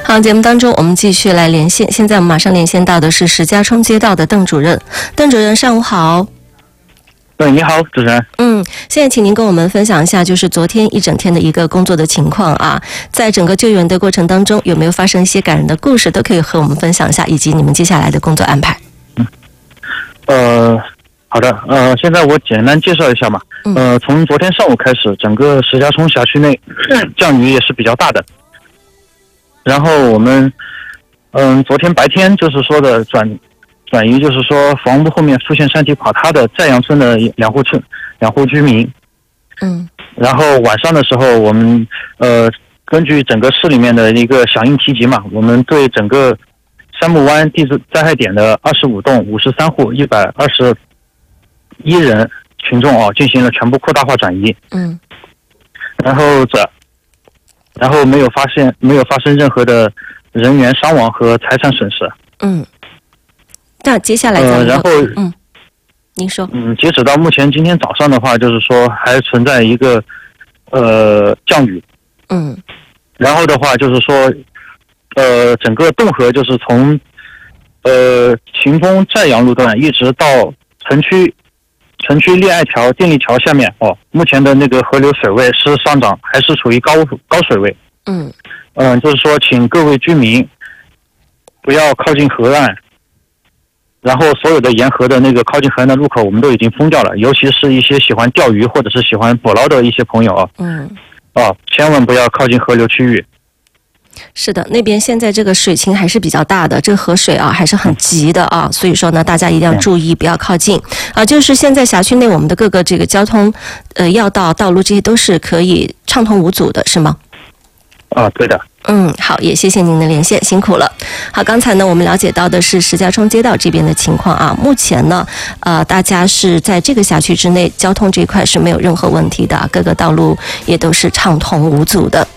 好，节目当中我们继续来连线，现在我们马上连线到的是石家庄街道的邓主任。邓主任上午好。 你好，主持人。 现在请您跟我们分享一下，就是昨天一整天的一个工作的情况啊，在整个救援的过程当中，有没有发生一些感人的故事，都可以和我们分享一下，以及你们接下来的工作安排。 好的，现在我简单介绍一下嘛。从昨天上午开始，整个石家庄辖区内降雨也是比较大的。然后我们，昨天白天就是说的转移，就是说房屋后面出现山体垮塌的在阳村的两户居民。然后晚上的时候，我们根据整个市里面的一个响应提及嘛，我们对整个山木湾地质灾害点的25栋53户121人群众进行了全部扩大化转移。然后没有发生任何的人员伤亡和财产损失。 那接下来然后您说。 截止到目前今天早上的话，就是说还存在一个降雨。然后的话就是说整个洞河就是从秦峰寨阳路段一直到城区恋爱桥电力桥下面目前的那个河流水位是上涨，还是处于高水位。就是说请各位居民不要靠近河岸，然后所有的沿河的那个靠近河岸的路口我们都已经封掉了，尤其是一些喜欢钓鱼或者是喜欢捕捞的一些朋友千万不要靠近河流区域。 是的，那边现在这个水情还是比较大的，这个河水还是很急的所以说呢，大家一定要注意，不要靠近就是现在辖区内我们的各个这个交通要道、道路这些都是可以畅通无阻的，是吗？ 对的。 好，也谢谢您的连线，辛苦了。好，刚才呢我们了解到的是石家庄街道这边的情况目前呢大家是在这个辖区之内，交通这一块是没有任何问题的，各个道路也都是畅通无阻的。